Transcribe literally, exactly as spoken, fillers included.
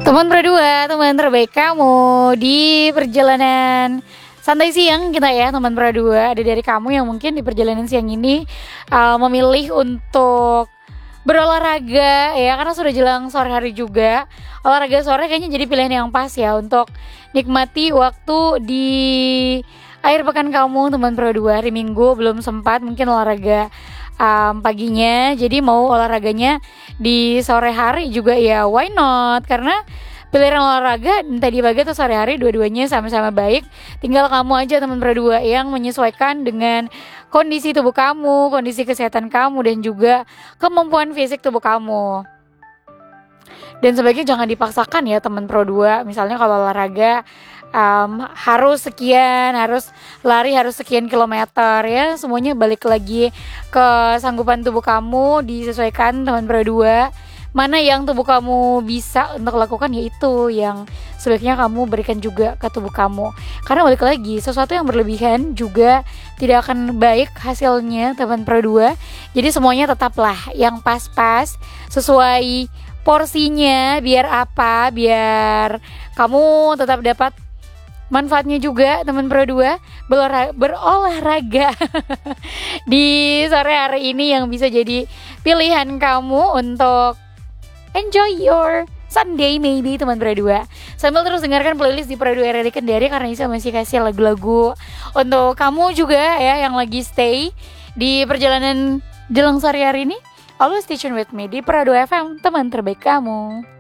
Teman berdua, teman terbaik kamu di perjalanan santai siang kita ya, teman berdua. Ada dari kamu yang mungkin di perjalanan siang ini uh, memilih untuk berolahraga ya, karena sudah jelang sore hari juga. Olahraga sore kayaknya jadi pilihan yang pas ya untuk nikmati waktu di akhir pekan kamu, teman berdua. Hari Minggu belum sempat mungkin olahraga um, paginya, jadi mau olahraganya di sore hari juga ya, why not? Karena pilihan olahraga tadi pagi atau sore hari dua-duanya sama-sama baik. Tinggal kamu aja teman berdua yang menyesuaikan dengan kondisi tubuh kamu, kondisi kesehatan kamu, dan juga kemampuan fisik tubuh kamu. Dan sebaiknya jangan dipaksakan ya teman pro dua. Misalnya kalau olahraga um, harus sekian, harus lari harus sekian kilometer ya. Semuanya balik lagi ke sanggupan tubuh kamu, disesuaikan teman pro dua. Mana yang tubuh kamu bisa untuk lakukan, yaitu yang sebaiknya kamu berikan juga ke tubuh kamu. Karena balik lagi, sesuatu yang berlebihan juga tidak akan baik hasilnya teman pro dua. Jadi semuanya tetaplah yang pas-pas, sesuai porsinya. Biar apa? Biar kamu tetap dapat manfaatnya juga teman pro dua, berolahraga, berolahraga di sore hari ini yang bisa jadi pilihan kamu untuk enjoy your Sunday maybe teman berdua. Sambil terus dengarkan playlist di Pro dua R R D Kendari, karena Isa masih kasih lagu-lagu untuk kamu juga ya yang lagi stay di perjalanan jelang sore hari ini. Always stay tune with me di Pro dua F M, teman terbaik kamu.